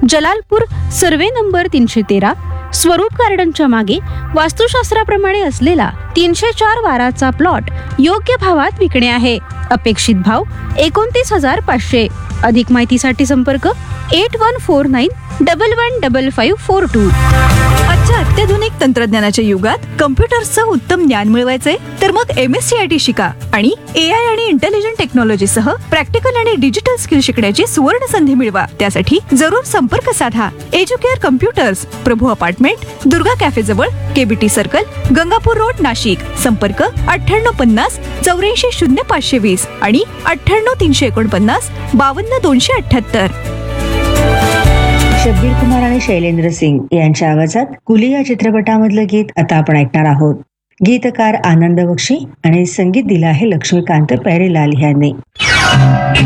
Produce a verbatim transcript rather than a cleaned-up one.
Jalalpur survey number तीनशे तेरा, स्वरूप गार्डनच्या मागे वास्तुशास्त्राप्रमाणे असलेला तीनशे चार वाराचा प्लॉट योग्य भावात विकणे आहे. अपेक्षित भाव एकोणतीस हजार पाचशे. अधिक माहितीसाठी संपर्क eight one four nine double one double five four to. आजच्या अत्याधुनिक तंत्रज्ञानाच्या युगात कम्प्युटरचं उत्तम ज्ञान मिळवायचंय तर मग M S C I T शिका आणि ए आय आणि इंटेलिजंट टेक्नॉलॉजी सह प्रॅक्टिकल आणि डिजिटल स्किल शिकण्याची सुवर्ण संधी मिळवा. त्यासाठी जरूर संपर्क साधा. एज्युकेअर कम्प्युटर्स, प्रभू अपार्टमेंट, दुर्गा कॅफे जवळ, KBT circle, Gangapur road, Nashik. संपर्क अठ्ठ्याण्णव पन्नास चौऱ्याऐंशी शून्य पाचशे वीस आणि अठ्ठ्याण्णव तीनशे एकोणपन्नास बावन्न दोनशे अठ्ठ्याहत्तर. शब्बीर कुमार आणि शैलेंद्र सिंग यांच्या आवाजात कुली या चित्रपटामधलं गीत आता आपण ऐकणार आहोत. गीतकार आनंद बक्षी आणि संगीत दिलं आहे लक्ष्मीकांत प्यारेलाल यांनी.